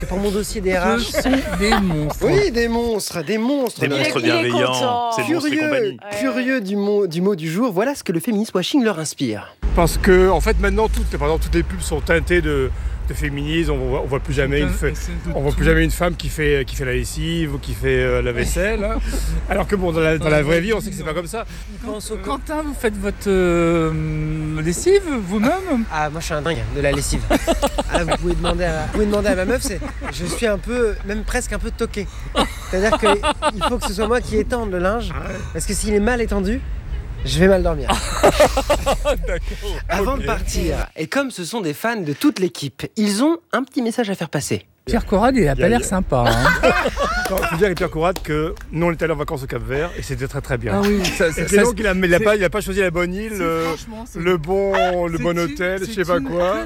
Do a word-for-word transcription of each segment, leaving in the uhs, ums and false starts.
Pour mon dossier des R H. Ce sont des monstres. Oui, des monstres, des monstres. Des monstres bienveillants. C'est monstres et compagnie. Curieux, curieux du mot, du mot du jour, voilà ce que le féminist washing leur inspire. Parce que, en fait, maintenant, toutes, par exemple, toutes les pubs sont teintées de, de féminisme. On voit, on voit plus jamais une, fa- on voit plus jamais une femme qui fait, qui fait la lessive ou qui fait euh, la vaisselle. Hein. Alors que bon, dans la, dans la vraie vie, on sait que c'est pas comme ça. Quentin, vous faites votre euh, lessive vous-même? Ah, moi je suis un dingue de la lessive. Ah, vous pouvez demander à, vous pouvez demander à ma meuf, c'est, je suis un peu, même presque un peu toqué. C'est-à-dire qu'il faut que ce soit moi qui étende le linge, parce que s'il est mal étendu, je vais mal dormir. D'accord. Avant Okay. de partir, et comme ce sont des fans de toute l'équipe, ils ont un petit message à faire passer. Pierre Corrade, il a pas l'air sympa. Hein. Non, il faut dire avec Pierre Courade que nous on était allés en vacances au Cap-Vert et c'était très très bien. Ah oui, ça, ça, Et ça, donc il a, il a pas, il a pas choisi la bonne île, le, le bon, le bon hôtel, je sais pas quoi.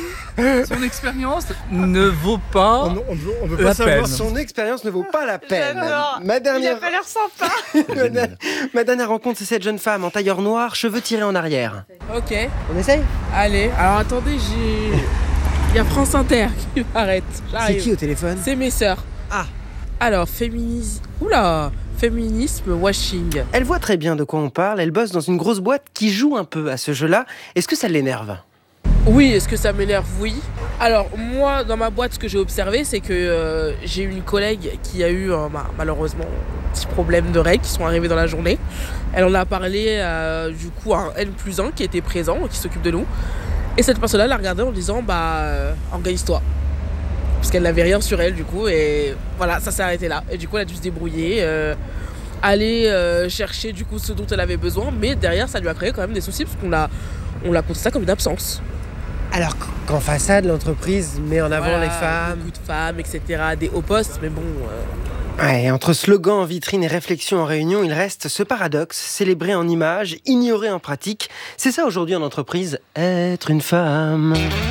Son expérience ne vaut pas. On, on, on veut La pas savoir. peine. Son expérience ne vaut pas la peine. J'adore. Ma dernière, Il a pas l'air sympa. ma, da- ma dernière rencontre, c'est cette jeune femme en tailleur noir, cheveux tirés en arrière. Ok, On essaye? allez. Alors attendez, j'ai. Il y a France Inter qui m'arrête. C'est J'arrive. qui au téléphone? C'est mes sœurs. Ah. Alors, féminisme. Oula! Féminisme washing. Elle voit très bien de quoi on parle, elle bosse dans une grosse boîte qui joue un peu à ce jeu-là. Est-ce que ça l'énerve? Oui, est-ce que ça m'énerve? Oui. Alors, moi, dans ma boîte, ce que j'ai observé, c'est que euh, j'ai une collègue qui a eu, euh, ma- malheureusement, un petit problème de règles qui sont arrivés dans la journée. Elle en a parlé, euh, du coup, à un N plus un qui était présent, qui s'occupe de nous. Et cette personne-là l'a regardé en disant, bah, euh, organise-toi. Parce qu'elle n'avait rien sur elle, du coup, et voilà, ça s'est arrêté là. Et du coup, elle a dû se débrouiller, euh, aller euh, chercher, du coup, ce dont elle avait besoin. Mais derrière, ça lui a créé quand même des soucis, parce qu'on l'a, on l'a compté ça comme une absence. Alors qu'en façade, l'entreprise met en avant Voilà, les femmes. Beaucoup de femmes, et cetera, des hauts postes, mais bon... euh, Ouais, entre slogan en vitrine et réflexion en réunion, il reste ce paradoxe, célébré en images, ignoré en pratique. C'est ça aujourd'hui en entreprise, être une femme.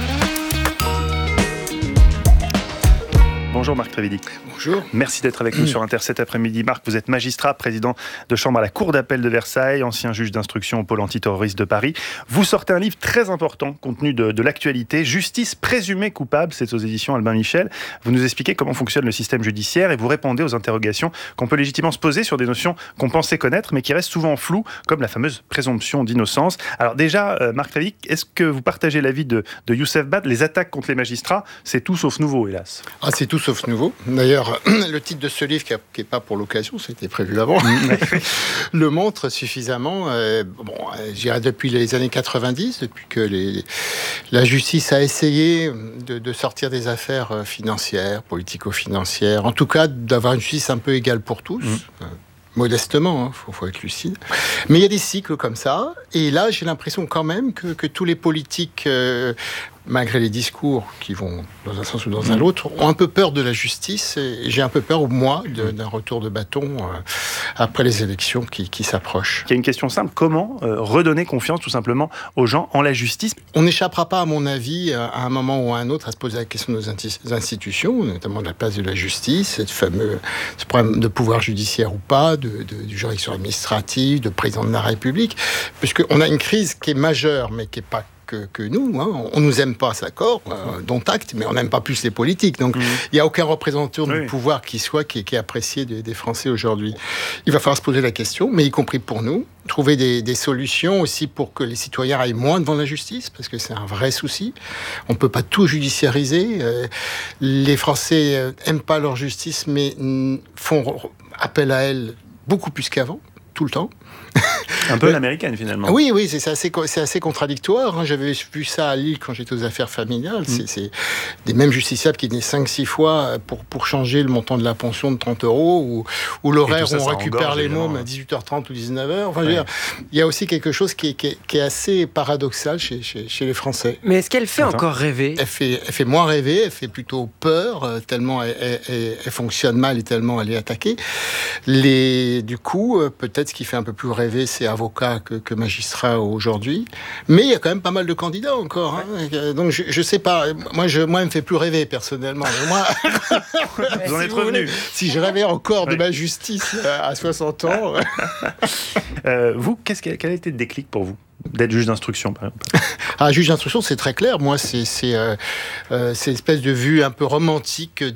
Bonjour Marc Trévidy. Bonjour. Merci d'être avec nous sur Inter cet après-midi. Marc, vous êtes magistrat, président de chambre à la Cour d'appel de Versailles, ancien juge d'instruction au pôle antiterroriste de Paris. Vous sortez un livre très important, compte tenu de, de l'actualité, Justice présumée coupable, c'est aux éditions Albin Michel. Vous nous expliquez comment fonctionne le système judiciaire et vous répondez aux interrogations qu'on peut légitimement se poser sur des notions qu'on pensait connaître, mais qui restent souvent floues, comme la fameuse présomption d'innocence. Alors déjà, euh, Marc Trévidy, est-ce que vous partagez l'avis de, de Youssef Bad? Les attaques contre les magistrats, c'est tout sauf nouveau, hélas. Ah, c'est tout sauf nouveau. D'ailleurs, le titre de ce livre, qui n'est pas pour l'occasion, c'était prévu avant, le montre suffisamment. Euh, bon, euh, je dirais depuis les années quatre-vingt-dix, depuis que les, la justice a essayé de, de sortir des affaires euh, financières, politico-financières, en tout cas d'avoir une justice un peu égale pour tous. Mmh. Euh, Modestement, il hein, faut, faut être lucide. Mais il y a des cycles comme ça. Et là, j'ai l'impression quand même que, que tous les politiques, euh, malgré les discours qui vont dans un sens ou dans un autre, ont un peu peur de la justice. Et j'ai un peu peur, moi, de, d'un retour de bâton euh, après les élections qui, qui s'approchent. Il y a une question simple. Comment euh, redonner confiance, tout simplement, aux gens en la justice? On n'échappera pas, à mon avis, à un moment ou à un autre, à se poser la question de nos institutions, notamment de la place de la justice, ce fameux ce problème de pouvoir judiciaire ou pas, de, de, de juridiction administrative, de président de la République, puisqu'on a une crise qui est majeure, mais qui n'est pas Que, que nous, hein. On nous aime pas, d'accord, euh, dont acte, mais on n'aime pas plus les politiques. Donc, il mmh. n'y a aucun représentant oui. du pouvoir qui soit qui, qui est apprécié des, des Français aujourd'hui. Il va falloir se poser la question, mais y compris pour nous, trouver des, des solutions aussi pour que les citoyens aillent moins devant la justice, parce que c'est un vrai souci. On ne peut pas tout judiciariser. Euh, les Français euh, aiment pas leur justice, mais mm, font appel à elle beaucoup plus qu'avant, tout le temps. Un peu l'américaine, finalement. Oui, oui, c'est assez, c'est assez contradictoire. Hein. J'avais vu ça à Lille quand j'étais aux affaires familiales. Mmh. C'est, c'est des mêmes justiciables qui venaient cinq six fois pour, pour changer le montant de la pension de trente euros ou, ou l'horaire où on récupère les mômes à dix-huit heures trente ou dix-neuf heures. Enfin, ouais. je veux dire, il y a aussi quelque chose qui est, qui est, qui est assez paradoxal chez, chez, chez les Français. Mais est-ce qu'elle fait Attends. encore rêver? elle fait, elle fait moins rêver, elle fait plutôt peur, tellement elle, elle, elle, elle fonctionne mal et tellement elle est attaquée. Les, du coup, peut-être ce qui fait un peu plus rêver, c'est avocat que, que magistrat aujourd'hui. Mais il y a quand même pas mal de candidats encore. Hein. Donc je, je sais pas. Moi, je, moi, elle me fait plus rêver personnellement. Mais moi, vous en si êtes vous revenu. voulez, si je rêvais encore Oui. de ma justice à soixante ans. Euh, vous, qu'est-ce que, quel a été le déclic pour vous d'être juge d'instruction, par exemple? Ah, juge d'instruction, c'est très clair. Moi, c'est c'est euh, euh, c'est une espèce de vue un peu romantique